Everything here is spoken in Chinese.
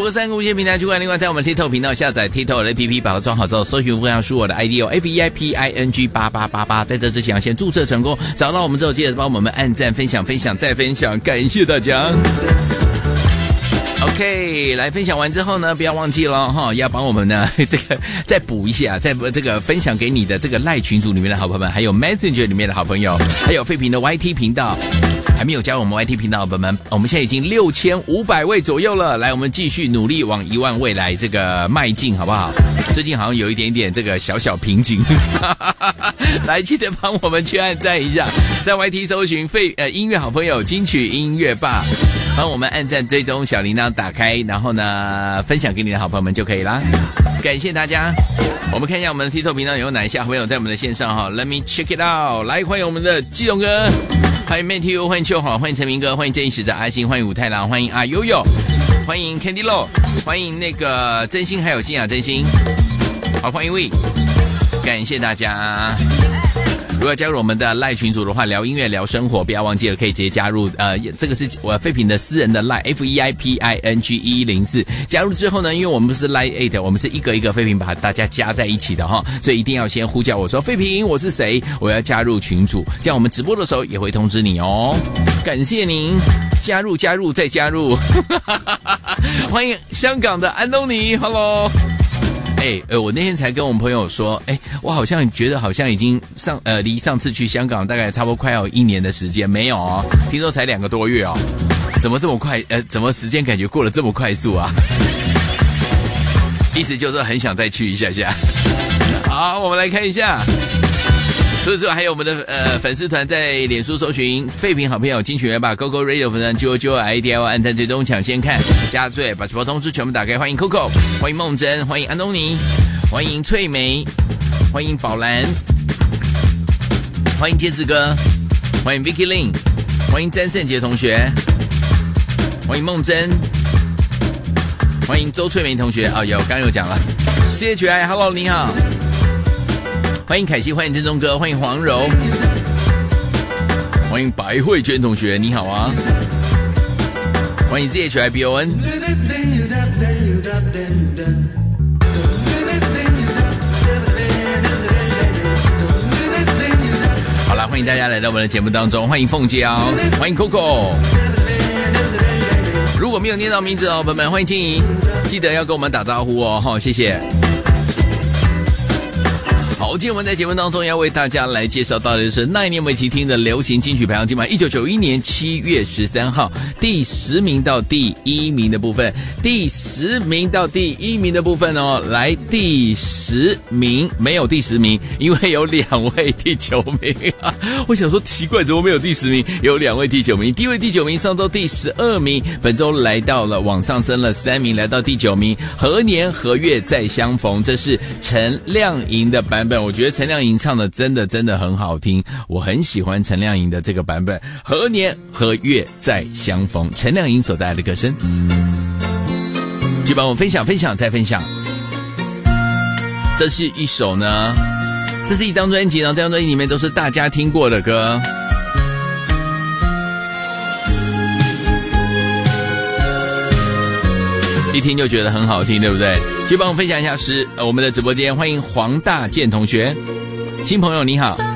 3个无线平台主管，另外在我们 TikTok 频道下载 TikTok 的 APP， 把它装好之后，搜寻分享输我的 ID FEIPING8888， 在这之前要先注册成功，找到我们之后记得帮我们按赞、分享、再分享，感谢大家。OK， 来分享完之后呢，不要忘记了哈，要帮我们呢这个再补一下，再这个分享给你的这个赖群组里面的好朋友们，还有 Messenger 里面的好朋友，还有废品的 YT 频道。还没有加入我们 YT 频道的朋友们，我们现在已经6500位左右了。来，我们继续努力往1万位来这个迈进，好不好？最近好像有一点点这个小瓶颈，来记得帮我们去按赞一下，在 YT 搜寻音乐好朋友金曲音乐吧，帮我们按赞、追踪、小铃铛打开，然后呢分享给你的好朋友们就可以啦。感谢大家。我们看一下我们的 TikTok 频道有哪一些好朋友在我们的线上哈 ，Let me check it out。来，欢迎我们的基隆哥，欢迎 Matthew， 欢迎秋好，欢迎陈明哥，欢迎正义使者阿星，欢迎武太郎，欢迎阿悠悠，欢迎 Candy Low， 欢迎那个真心还有新雅真心，好，欢迎 We， 感谢大家。如果要加入我们的赖群组的话，聊音乐聊生活，不要忘记了可以直接加入这个是我废品的私人的赖 FEIPING1104。加入之后呢，因为我们不是 Line 8， 我们是一个一个废品把大家加在一起的哈，所以一定要先呼叫我说废品我是谁，我要加入群组，这样我们直播的时候也会通知你哦。感谢您加入再加入，欢迎香港的安东尼 ，Hello。我那天才跟我们朋友说，我好像觉得好像已经离上次去香港大概差不多快要1年的时间，没有哦，听说才2个多月哦，怎么这么快？怎么时间感觉过得这么快速啊？意思就是很想再去一下下。好，我们来看一下。除此之外，还有我们的粉丝团在脸书搜寻废品好朋友金曲乐吧 GoGo Radio 粉丝团999IDL 按赞追踪抢先看加最，把直播通知全部打开。欢迎 Coco， 欢迎梦真，欢迎安东尼，欢迎翠梅，欢迎宝兰，欢迎戒指哥，欢迎 Vicky Lin， 欢迎詹胜杰同学，欢迎梦真，欢迎周翠梅同学刚刚有讲了 CHI Hello 你好，欢迎凯西，欢迎郑中哥，欢迎黄柔，欢迎白慧娟同学，你好啊！欢迎 ZHIBON， 好了，欢迎大家来到我们的节目当中，欢迎凤娇，欢迎 Coco。如果没有念到名字朋友们，欢迎静怡，记得要跟我们打招呼哦，谢谢。好，今天我们在节目当中要为大家来介绍到的是那一年我们一起听的流行金曲排行金榜1991年7月13号第10名到第1名的部分，第10名到第1名的部分哦，来第10名没有第10名，因为有2位第9名我想说奇怪，怎么没有第10名？有2位第9名，第一位第9名上周第12名，本周来到了往上升了3名，来到第9名，何年何月再相逢，这是陈亮莹的版本。我觉得陈亮莹唱的真的很好听，我很喜欢陈亮莹的这个版本。何年何月再相逢，陈亮莹所带来的歌声，就帮我分享再分享。这是一首呢，这是一张专辑，然后这张专辑里面都是大家听过的歌。一听就觉得很好听，对不对？就帮我分享一下我们的直播间，欢迎黄大健同学，新朋友你好。